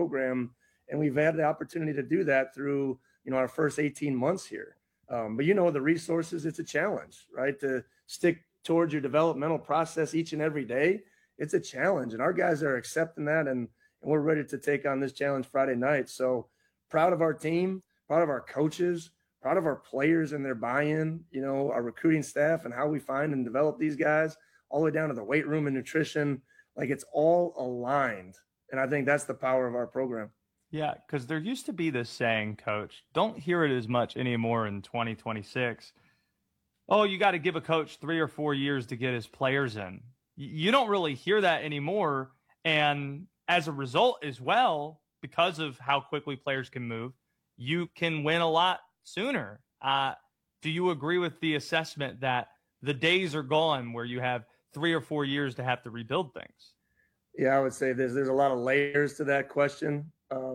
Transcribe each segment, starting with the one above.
program, and we've had the opportunity to do that through, our first 18 months here. But the resources, it's a challenge, right? To stick towards your developmental process each and every day, it's a challenge, and our guys are accepting that, and we're ready to take on this challenge Friday night. So proud of our team, proud of our coaches, proud of our players and their buy-in, our recruiting staff and how we find and develop these guys, all the way down to the weight room and nutrition. Like, it's all aligned. And I think that's the power of our program. Yeah, because there used to be this saying, Coach, don't hear it as much anymore in 2026. Oh, you got to give a coach 3 or 4 years to get his players in. You don't really hear that anymore. And as a result as well, because of how quickly players can move, you can win a lot sooner. Do you agree with the assessment that the days are gone where you have 3 or 4 years to have to rebuild things? Yeah, I would say there's a lot of layers to that question.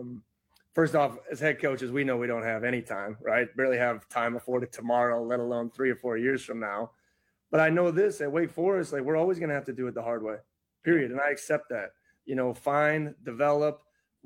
First off, as head coaches, we know we don't have any time, right? Barely have time afforded tomorrow, let alone 3 or 4 years from now. But I know this at Wake Forest, like, we're always going to have to do it the hard way, period. And I accept that. Find, develop,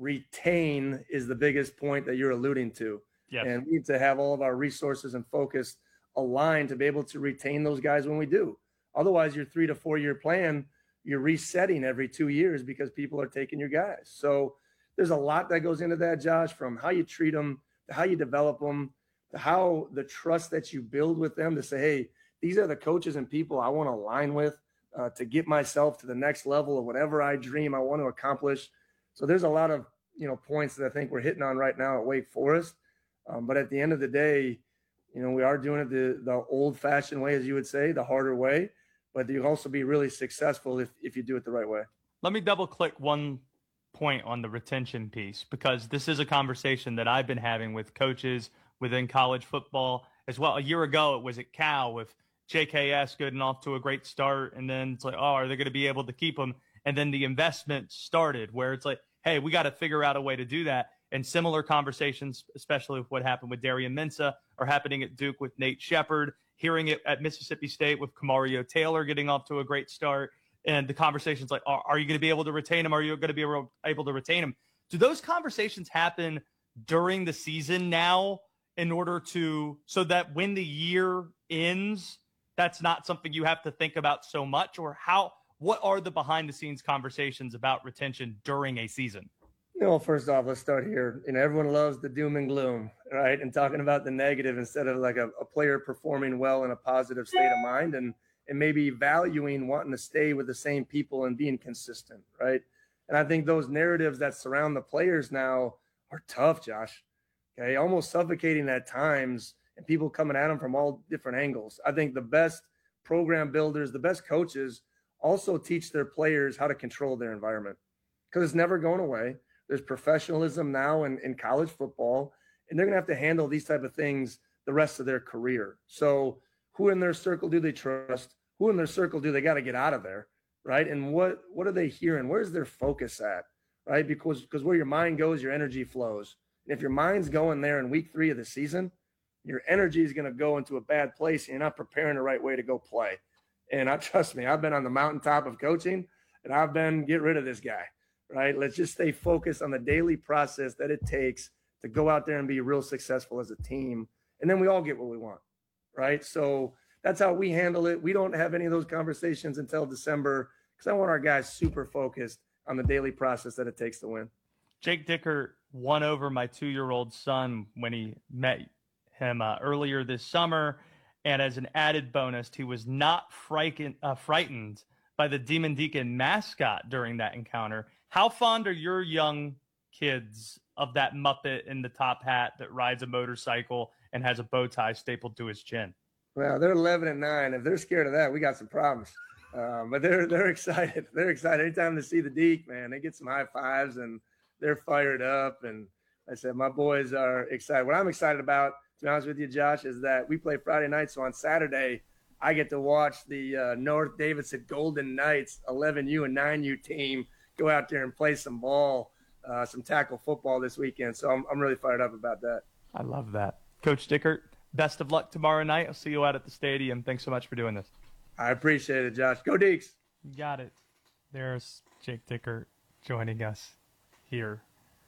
retain is the biggest point that you're alluding to. Yes. And we need to have all of our resources and focus aligned to be able to retain those guys when we do. Otherwise, your 3 to 4 year plan, you're resetting every 2 years because people are taking your guys. So there's a lot that goes into that, Josh, from how you treat them to how you develop them to how the trust that you build with them to say, hey, these are the coaches and people I want to align with to get myself to the next level of whatever I dream I want to accomplish. So there's a lot of, points that I think we're hitting on right now at Wake Forest. But at the end of the day, we are doing it the old-fashioned way, as you would say, the harder way. But you can also be really successful if you do it the right way. Let me double-click one point on the retention piece, because this is a conversation that I've been having with coaches within college football as well. A year ago, it was at Cal with JKS getting off to a great start. And then it's like, oh, are they going to be able to keep them? And then the investment started where it's like, hey, we got to figure out a way to do that. And similar conversations, especially with what happened with Darian Mensah, are happening at Duke with Nate Shepard, hearing it at Mississippi State with Kamario Taylor getting off to a great start. And the conversations like, are you going to be able to retain him? Are you going to be able to retain him? Do those conversations happen during the season now in order so that when the year ends, that's not something you have to think about so much? Or what are the behind the scenes conversations about retention during a season? First off, let's start here. Everyone loves the doom and gloom, right? And talking about the negative instead of like a player performing well in a positive state of mind and maybe valuing wanting to stay with the same people and being consistent, right? And I think those narratives that surround the players now are tough, Josh. Okay, almost suffocating at times, and people coming at them from all different angles. I think the best program builders, the best coaches also teach their players how to control their environment because it's never going away. There's professionalism now in college football, and they're going to have to handle these type of things the rest of their career. So who in their circle do they trust? Who in their circle do they got to get out of there, right? And what are they hearing? Where's their focus at, right? Because where your mind goes, your energy flows. And if your mind's going there in week 3 of the season, your energy is going to go into a bad place, and you're not preparing the right way to go play. And trust me, I've been on the mountaintop of coaching, and I've been get rid of this guy, right? Let's just stay focused on the daily process that it takes to go out there and be real successful as a team. And then we all get what we want, right? So that's how we handle it. We don't have any of those conversations until December because I want our guys super focused on the daily process that it takes to win. Jake Dickert won over my 2-year-old son when he met him earlier this summer. And as an added bonus, he was not frightened by the Demon Deacon mascot during that encounter. How fond are your young kids of that Muppet in the top hat that rides a motorcycle and has a bow tie stapled to his chin? Well, they're 11 and 9. If they're scared of that, we got some problems. But they're excited. They're excited. Anytime they see the Deke, man, they get some high fives and they're fired up. And I said, my boys are excited. What I'm excited about, to be honest with you, Josh, is that we play Friday night. So on Saturday, I get to watch the North Davidson Golden Knights 11U and 9U team go out there and play some ball, some tackle football this weekend. So I'm really fired up about that. I love that. Coach Dickert, best of luck tomorrow night. I'll see you out at the stadium. Thanks so much for doing this. I appreciate it, Josh. Go Deeks. You got it. There's Jake Dickert joining us here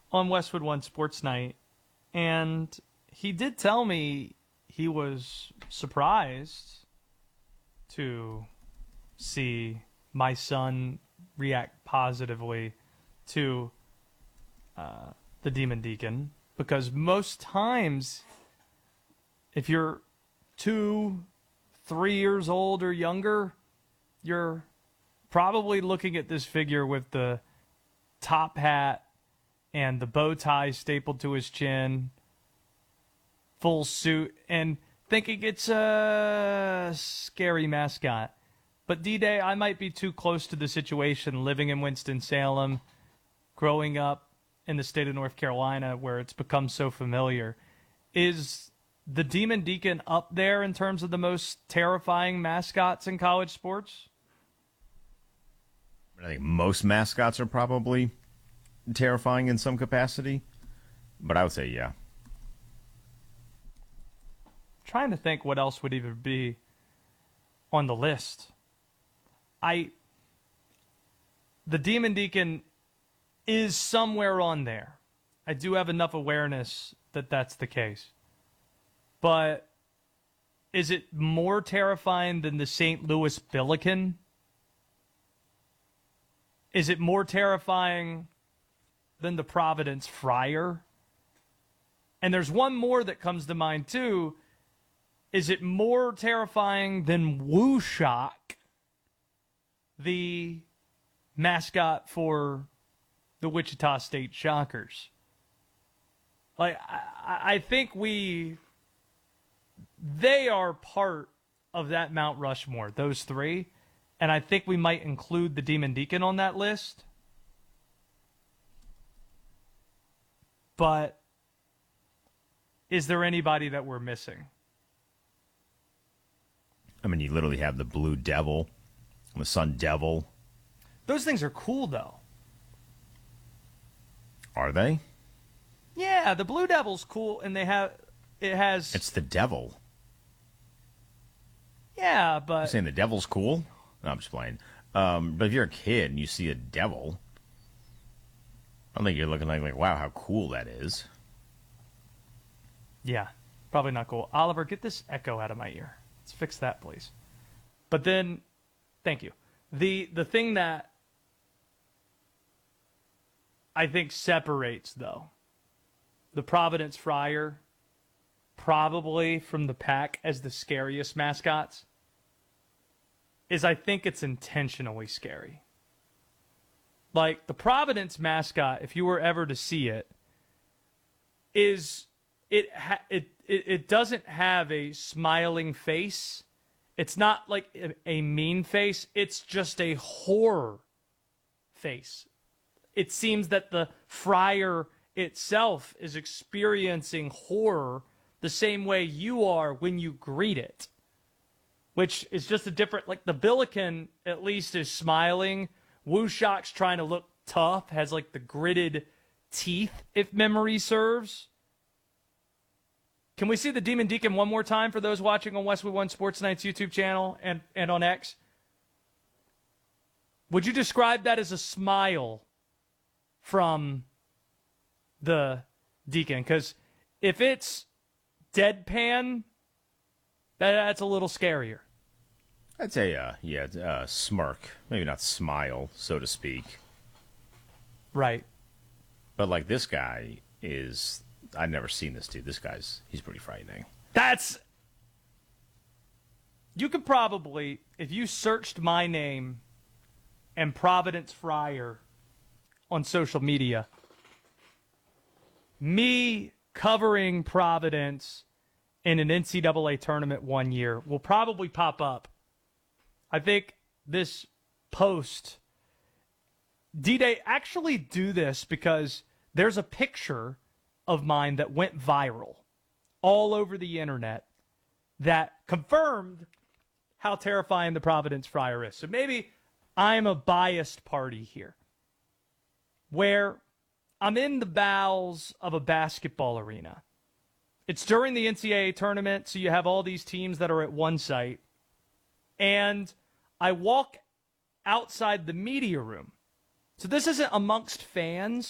on Westwood One Sports Night, and he did tell me he was surprised to see my son react positively to the Demon Deacon, because most times if you're 2, 3 years old or younger, you're probably looking at this figure with the top hat and the bow tie stapled to his chin, full suit, and thinking it's a scary mascot. But D-Day, I might be too close to the situation, living in Winston-Salem, growing up in the state of North Carolina where it's become so familiar. Is the Demon Deacon up there in terms of the most terrifying mascots in college sports? I think most mascots are probably terrifying in some capacity, but I would say yeah. Trying to think what else would even be on the list. The Demon Deacon is somewhere on there. I do have enough awareness that that's the case. But is it more terrifying than the St. Louis Billiken? Is it more terrifying than the Providence Friar? And there's one more that comes to mind too. Is it more terrifying than Woo Shock, the mascot for the Wichita State Shockers? Like, I think they are part of that Mount Rushmore, those three. And I think we might include the Demon Deacon on that list. But is there anybody that we're missing? I mean, you literally have the Blue Devil, the Sun Devil. Those things are cool, though. Are they? Yeah, the Blue Devil's cool, and It's the devil. Yeah, but... You're saying the devil's cool? No, I'm just playing. But if you're a kid and you see a devil, I don't think you're looking like, wow, how cool that is. Yeah, probably not cool. Oliver, get this echo out of my ear. Let's fix that, please. But then, thank you. The thing that I think separates, though, the Providence Friar probably from the pack as the scariest mascots is I think it's intentionally scary. Like, the Providence mascot, if you were ever to see it, it doesn't have a smiling face. It's not like a mean face. It's just a horror face. It seems that the friar itself is experiencing horror the same way you are when you greet it, which is just a different, like the Billiken at least is smiling. Woo Shock's trying to look tough, has like the gritted teeth, if memory serves. Can we see the Demon Deacon one more time for those watching on Westwood One Sports Night's YouTube channel and on X? Would you describe that as a smile from the Deacon? Because if it's deadpan, that's a little scarier. I'd say, smirk. Maybe not smile, so to speak. Right. But like this guy is... I've never seen this dude. He's pretty frightening. You could probably, if you searched my name and Providence Friar on social media, me covering Providence in an NCAA tournament one year will probably pop up. I think this post, D-Day, actually do this because there's a picture of mine that went viral all over the internet that confirmed how terrifying the Providence Friar is. So maybe I'm a biased party here, where I'm in the bowels of a basketball arena. It's during the NCAA tournament, so you have all these teams that are at one site. And I walk outside the media room. So this isn't amongst fans.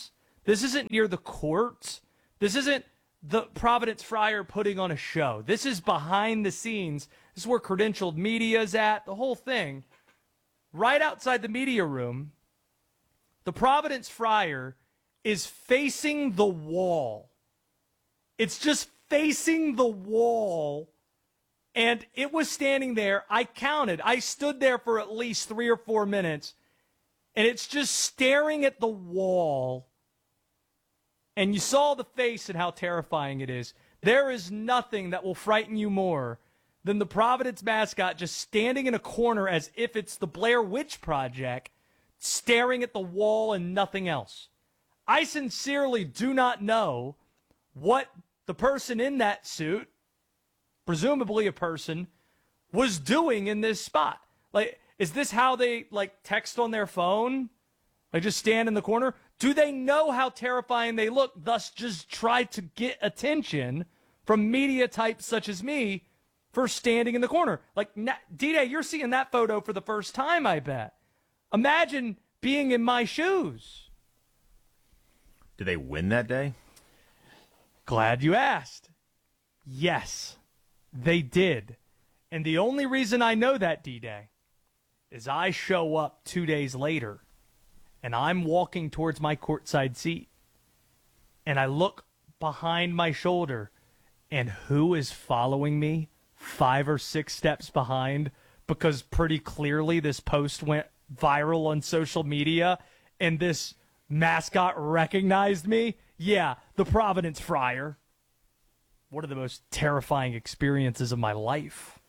This isn't near the courts. This isn't the Providence Friar putting on a show. This is behind the scenes. This is where credentialed media is at, the whole thing. Right outside the media room, the Providence Friar is facing the wall. It's just facing the wall. And it was standing there. I counted. I stood there for at least 3 or 4 minutes. And it's just staring at the wall. And you saw the face and how terrifying it is. There is nothing that will frighten you more than the Providence mascot just standing in a corner as if it's the Blair Witch Project, staring at the wall and nothing else. I sincerely do not know what the person in that suit, presumably a person, was doing in this spot. Like, is this how they, text on their phone? Like, just stand in the corner? Do they know how terrifying they look, thus just try to get attention from media types such as me for standing in the corner? Like, D-Day, you're seeing that photo for the first time, I bet. Imagine being in my shoes. Did they win that day? Glad you asked. Yes, they did. And the only reason I know that, D-Day, is I show up 2 days later, and I'm walking towards my courtside seat, and I look behind my shoulder, and who is following me 5 or 6 steps behind? Because pretty clearly this post went viral on social media, and this mascot recognized me. Yeah, the Providence Friar. One of the most terrifying experiences of my life.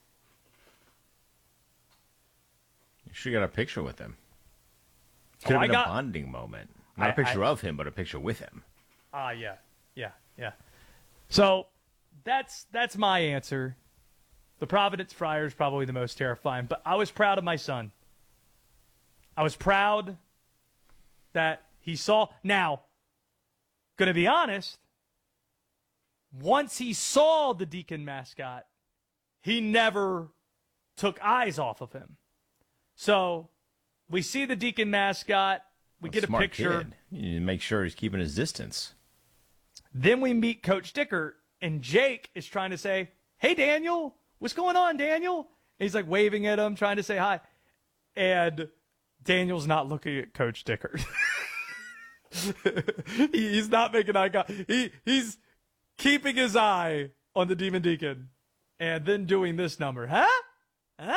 You should get a picture with him. Could have been a bonding moment. Not a picture of him, but a picture with him. Yeah. So that's my answer. The Providence Friar is probably the most terrifying, but I was proud of my son. I was proud that he saw. Now, gonna be honest, once he saw the Deacon mascot, he never took eyes off of him. So we see the Deacon mascot. We get a picture. Kid. You need to make sure he's keeping his distance. Then we meet Coach Dickert, and Jake is trying to say, "Hey, Daniel, what's going on, Daniel?" And he's like waving at him, trying to say hi. And Daniel's not looking at Coach Dickert. He's not making eye contact. He's keeping his eye on the Demon Deacon and then doing this number. Huh?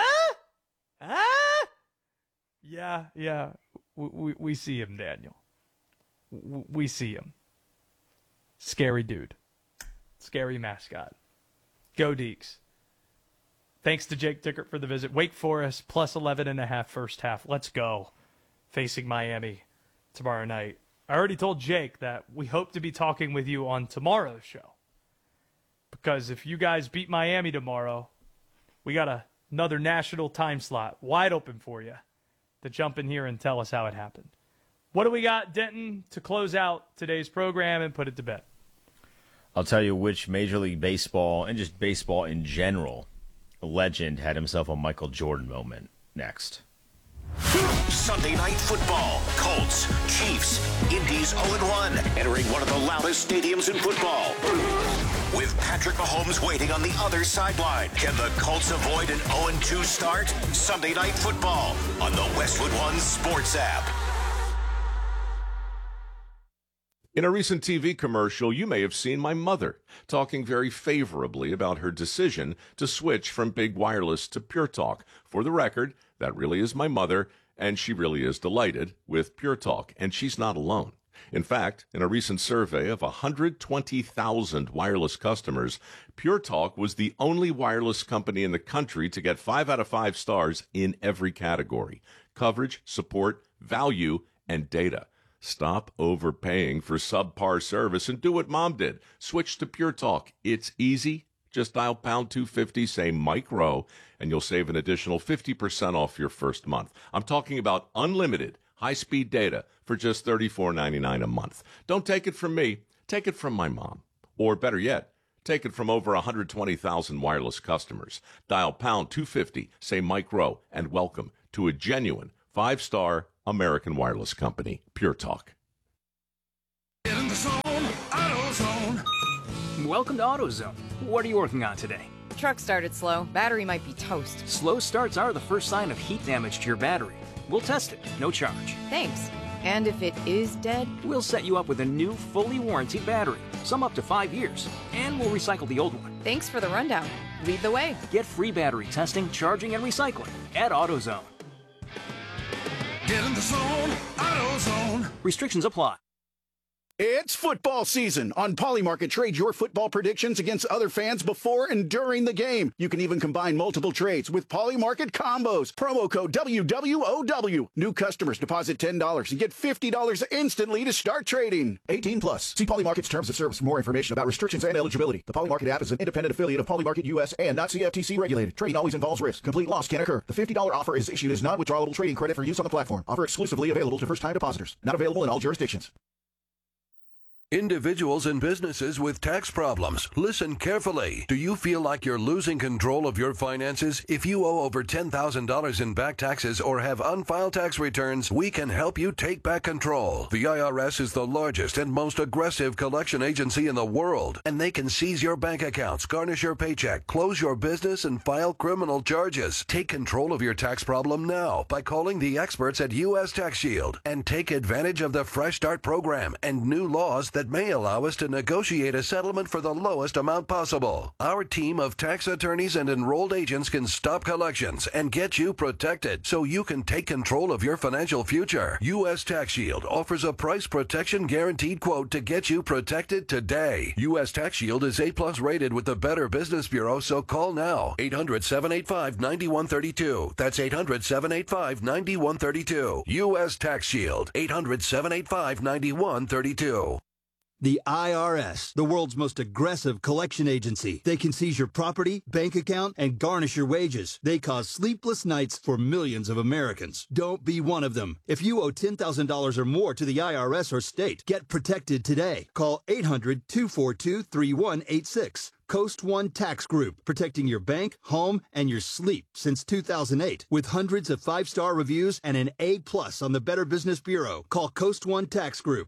Yeah. We see him, Daniel. We see him. Scary dude. Scary mascot. Go Deeks. Thanks to Jake Dickert for the visit. Wake Forest plus 11.5 first half. Let's go. Facing Miami tomorrow night. I already told Jake that we hope to be talking with you on tomorrow's show. Because if you guys beat Miami tomorrow, we got another national time slot wide open for you to jump in here and tell us how it happened. What do we got, Denton, to close out today's program and put it to bed? I'll tell you which Major League Baseball and just baseball in general legend had himself a Michael Jordan moment next. Sunday Night Football. Colts, Chiefs, Indy's 0-1, entering one of the loudest stadiums in football. With Patrick Mahomes waiting on the other sideline. Can the Colts avoid an 0-2 start? Sunday Night Football on the Westwood One Sports app. In a recent TV commercial, you may have seen my mother talking very favorably about her decision to switch from Big Wireless to Pure Talk. For the record, that really is my mother, and she really is delighted with Pure Talk, and she's not alone. In fact, in a recent survey of 120,000 wireless customers, Pure Talk was the only wireless company in the country to get 5 out of 5 stars in every category: coverage, support, value, and data. Stop overpaying for subpar service and do what Mom did. Switch to Pure Talk. It's easy. Just dial pound 250, say Mike Rowe, and you'll save an additional 50% off your first month. I'm talking about unlimited high-speed data for just $34.99 a month. Don't take it from me. Take it from my mom. Or better yet, take it from over 120,000 wireless customers. Dial pound 250, say Mike Rowe, and welcome to a genuine 5-star American wireless company, Pure Talk. Welcome to AutoZone. What are you working on today? Truck started slow. Battery might be toast. Slow starts are the first sign of heat damage to your battery. We'll test it, no charge. Thanks. And if it is dead? We'll set you up with a new, fully warranted battery, some up to 5 years, and we'll recycle the old one. Thanks for the rundown. Lead the way. Get free battery testing, charging, and recycling at AutoZone. Get in the zone, AutoZone. Restrictions apply. It's football season. On Polymarket, trade your football predictions against other fans before and during the game. You can even combine multiple trades with Polymarket combos. Promo code WWOW. New customers deposit $10 and get $50 instantly to start trading. 18 plus. See Polymarket's terms of service for more information about restrictions and eligibility. The Polymarket app is an independent affiliate of Polymarket US and not CFTC regulated. Trading always involves risk. Complete loss can occur. The $50 offer is issued as non-withdrawable trading credit for use on the platform. Offer exclusively available to first-time depositors. Not available in all jurisdictions. Individuals and businesses with tax problems, listen carefully. Do you feel like you're losing control of your finances? If you owe over $10,000 in back taxes or have unfiled tax returns, we can help you take back control. The IRS is the largest and most aggressive collection agency in the world, and they can seize your bank accounts, garnish your paycheck, close your business, and file criminal charges. Take control of your tax problem now by calling the experts at U.S. Tax Shield and take advantage of the Fresh Start program and new laws that may allow us to negotiate a settlement for the lowest amount possible. Our team of tax attorneys and enrolled agents can stop collections and get you protected so you can take control of your financial future. U.S. Tax Shield offers a price protection guaranteed quote to get you protected today. U.S. Tax Shield is A+ rated with the Better Business Bureau, so call now. 800-785-9132. That's 800-785-9132. U.S. Tax Shield. 800-785-9132. The IRS, the world's most aggressive collection agency. They can seize your property, bank account, and garnish your wages. They cause sleepless nights for millions of Americans. Don't be one of them. If you owe $10,000 or more to the IRS or state, get protected today. Call 800-242-3186. Coast One Tax Group, protecting your bank, home, and your sleep since 2008. With hundreds of 5-star reviews and an A+ on the Better Business Bureau. Call Coast One Tax Group,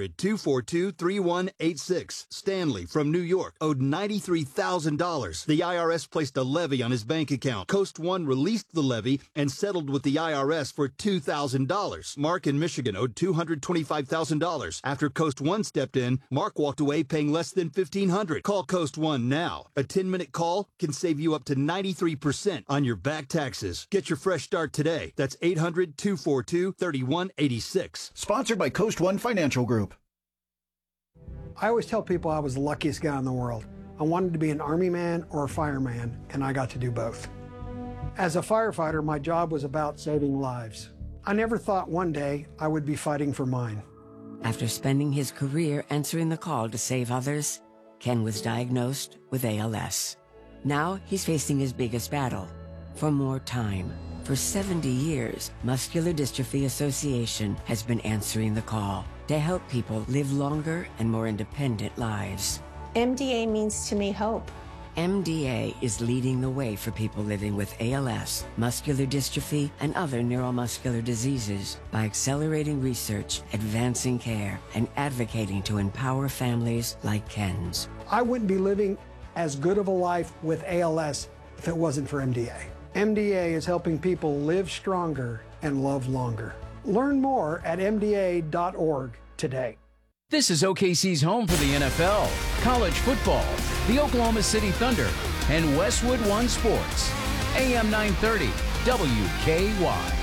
800-242-3186. Stanley from New York owed $93,000. The IRS placed a levy on his bank account. Coast One released the levy and settled with the IRS for $2,000. Mark in Michigan owed $225,000. After Coast One stepped in, Mark walked away paying less than $1,500. Call Coast One now. A 10-minute call can save you up to 93% on your back taxes. Get your fresh start today. That's 800-242-3186. Sponsored by Coast One Financial Group. I always tell people I was the luckiest guy in the world. I wanted to be an Army man or a fireman, and I got to do both. As a firefighter, my job was about saving lives. I never thought one day I would be fighting for mine. After spending his career answering the call to save others, Ken was diagnosed with ALS. Now he's facing his biggest battle, for more time. For 70 years, Muscular Dystrophy Association has been answering the call to help people live longer and more independent lives. MDA means to me hope. MDA is leading the way for people living with ALS, muscular dystrophy, and other neuromuscular diseases by accelerating research, advancing care, and advocating to empower families like Ken's. I wouldn't be living as good of a life with ALS if it wasn't for MDA. MDA is helping people live stronger and love longer. Learn more at MDA.org today. This is OKC's home for the NFL, college football, the Oklahoma City Thunder, and Westwood One Sports. AM 930, WKY.